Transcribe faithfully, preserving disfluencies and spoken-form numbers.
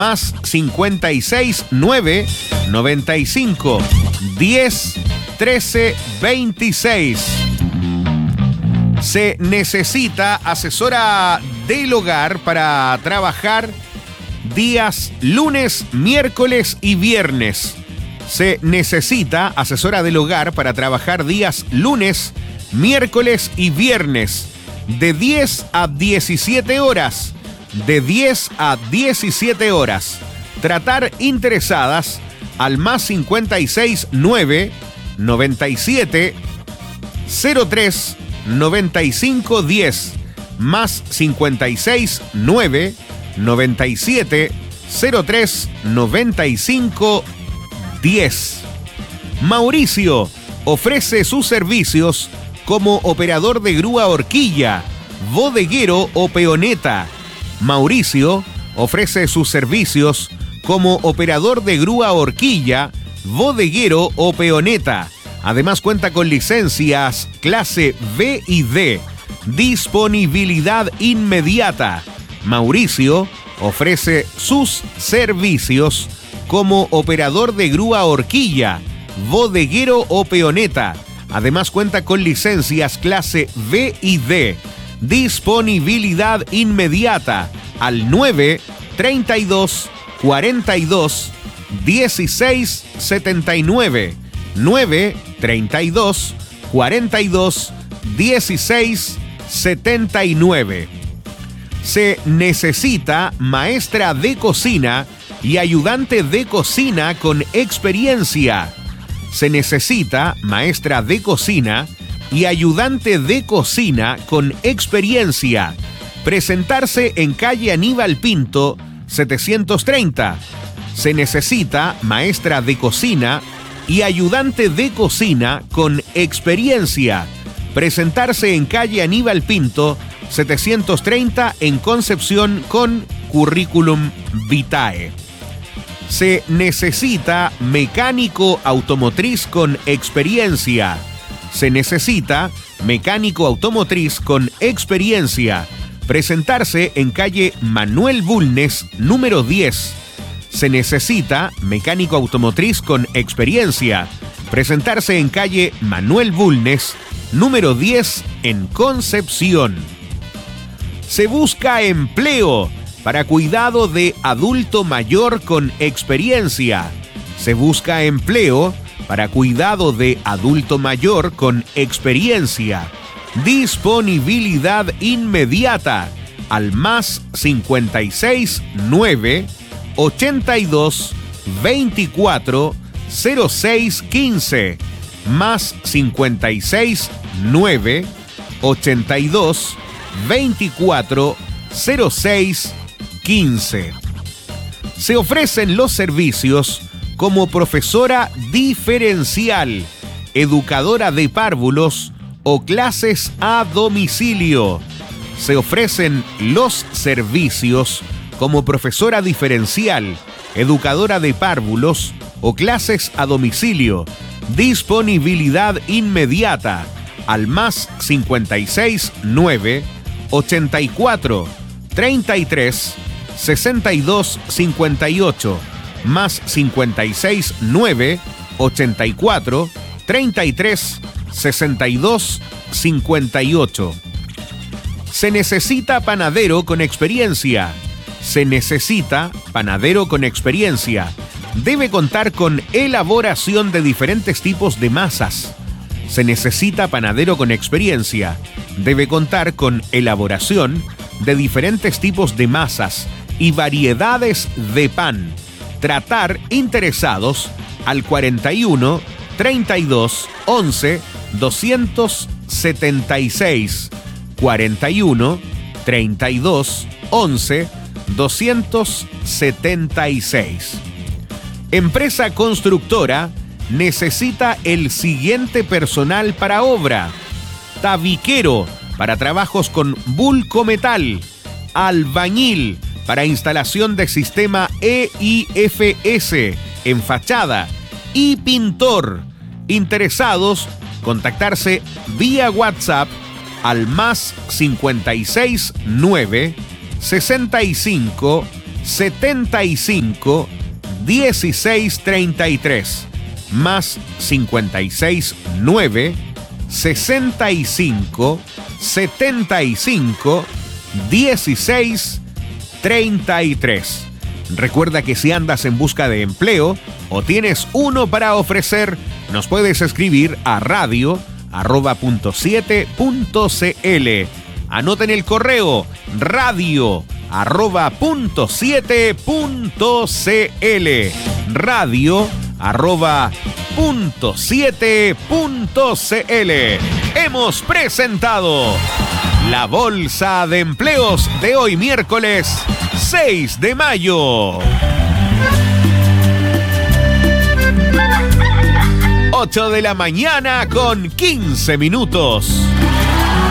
más cincuenta y seis nueve noventa y cinco diez trece veintiséis. Se necesita asesora del hogar para trabajar días lunes, miércoles y viernes. Se necesita asesora del hogar para trabajar días lunes, miércoles y viernes de diez a diecisiete horas. De diez a diecisiete horas. Tratar interesadas al más cincuenta y seis nueve noventa y siete cero tres noventa y cinco diez. Más cincuenta y seis nueve noventa y siete cero tres noventa y cinco diez. Mauricio ofrece sus servicios como operador de grúa horquilla, bodeguero o peoneta. Mauricio ofrece sus servicios como operador de grúa horquilla, bodeguero o peoneta. Además cuenta con licencias clase B y D. Disponibilidad inmediata. Mauricio ofrece sus servicios como operador de grúa horquilla, bodeguero o peoneta. Además cuenta con licencias clase B y D. Disponibilidad inmediata al nueve treinta y dos cuarenta y dos dieciséis setenta y nueve. nueve treinta y dos cuarenta y dos dieciséis setenta y nueve. Se necesita maestra de cocina y ayudante de cocina con experiencia. Se necesita maestra de cocina y ayudante de cocina con experiencia. Presentarse en calle Aníbal Pinto, setecientos treinta. Se necesita maestra de cocina y ayudante de cocina con experiencia. Presentarse en calle Aníbal Pinto, setecientos treinta en Concepción con currículum vitae. Se necesita mecánico automotriz con experiencia. Se necesita mecánico automotriz con experiencia. Presentarse en calle Manuel Bulnes, número diez. Se necesita mecánico automotriz con experiencia. Presentarse en calle Manuel Bulnes, número diez, en Concepción. Se busca empleo para cuidado de adulto mayor con experiencia. Se busca empleo para cuidado de adulto mayor con experiencia. Disponibilidad inmediata al más cincuenta y seis nueve ochenta y dos veinticuatro cero seis quince. Más cincuenta y seis nueve ochenta y dos veinticuatro cero seis quince. Se ofrecen los servicios como profesora diferencial, educadora de párvulos o clases a domicilio. Se ofrecen los servicios como profesora diferencial, educadora de párvulos o clases a domicilio. Disponibilidad inmediata al más cincuenta y seis nueve ochenta y cuatro treinta y tres sesenta y dos cincuenta y ocho. Más cincuenta y seis nueve ochenta y cuatro treinta y tres sesenta y dos cincuenta y ocho. Se necesita panadero con experiencia. Se necesita panadero con experiencia. Debe contar con elaboración de diferentes tipos de masas. Se necesita panadero con experiencia. Debe contar con elaboración de diferentes tipos de masas y variedades de pan. Tratar interesados al cuarenta y uno treinta y dos once doscientos setenta y seis. cuarenta y uno treinta y dos once doscientos setenta y seis. Empresa constructora necesita el siguiente personal para obra: tabiquero para trabajos con vulcometal, albañil para instalación de sistema E I F S en fachada y pintor. Interesados, contactarse vía WhatsApp al más cincuenta y seis nueve sesenta y cinco setenta y cinco, dieciséis, treinta y tres, más cincuenta y seis, nueve, sesenta y cinco, setenta y cinco, dieciséis, treinta y tres. Recuerda que si andas en busca de empleo o tienes uno para ofrecer, nos puedes escribir a radio arroba punto siete punto cl. Anoten el correo radio arroba punto siete punto cl. Radio arroba punto siete punto cl. Hemos presentado la bolsa de empleos de hoy miércoles seis de mayo. ocho de la mañana con quince minutos.